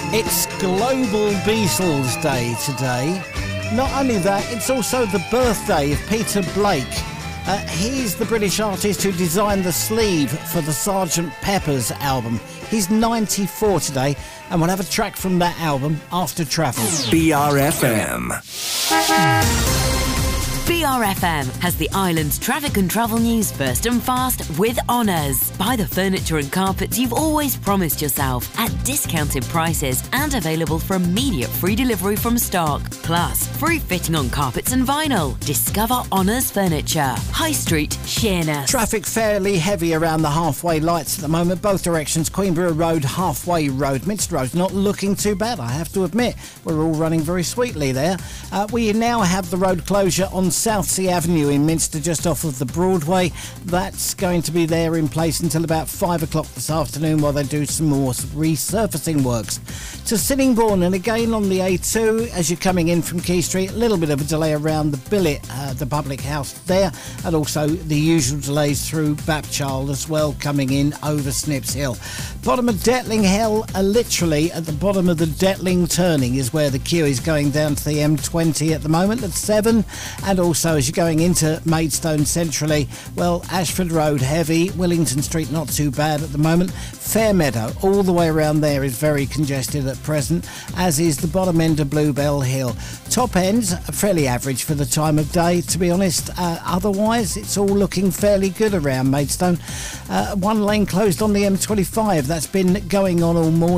It's Global Beatles Day today. Not only that, it's also the birthday of Peter Blake. He's the British artist who designed the sleeve for the Sgt. Pepper's album. He's 94 today, and we'll have a track from that album after travel. BRFM. BRFM has the island's traffic and travel news first and fast with Honours. Buy the furniture and carpets you've always promised yourself at discounted prices and available for immediate free delivery from stock. Plus, free fitting on carpets and vinyl. Discover Honours Furniture. High Street, Sheerness. Traffic fairly heavy around the halfway lights at the moment. Both directions, Queenborough Road, Halfway Road. Minster Road's not looking too bad, I have to admit. We're all running very sweetly there. We now have the road closure on Southsea Avenue in Minster, just off of the Broadway. That's going to be there in place until about 5 o'clock this afternoon while they do some more resurfacing works. To Sittingbourne, and again on the A2 as you're coming in from Quay Street, a little bit of a delay around the Billet, the public house there, and also the usual delays through Bapchild as well, coming in over Snips Hill. Bottom of Detling Hill, literally at the bottom of the Detling turning is where the queue is going down to the M20 at the moment at 7, and also as you're going into Maidstone centrally, well, Ashford Road heavy, Willington Street not too bad at the moment, Fairmeadow all the way around there is very congested at present, as is the bottom end of Bluebell Hill. Top ends fairly average for the time of day, to be honest. Otherwise it's all looking fairly good around Maidstone. One lane closed on the M25, that's been going on all morning.